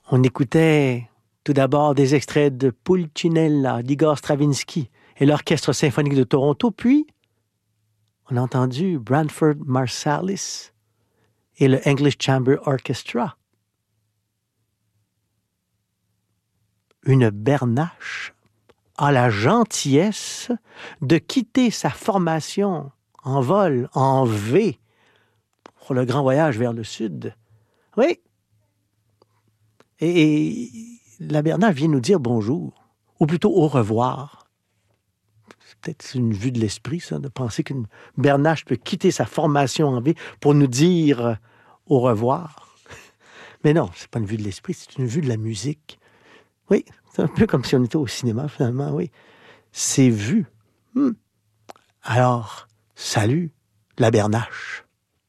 On écoutait tout d'abord des extraits de Pulcinella, d'Igor Stravinsky et l'Orchestre symphonique de Toronto, puis on a entendu Branford Marsalis et le English Chamber Orchestra. Une bernache a la gentillesse de quitter sa formation en vol, en V, pour le grand voyage vers le sud. Oui. Et la bernache vient nous dire bonjour, ou plutôt au revoir. C'est peut-être une vue de l'esprit, ça, de penser qu'une bernache peut quitter sa formation en V pour nous dire au revoir. Mais non, c'est pas une vue de l'esprit, c'est une vue de la musique. Oui, c'est un peu comme si on était au cinéma, finalement, oui. C'est vu. Alors, salut, la bernache.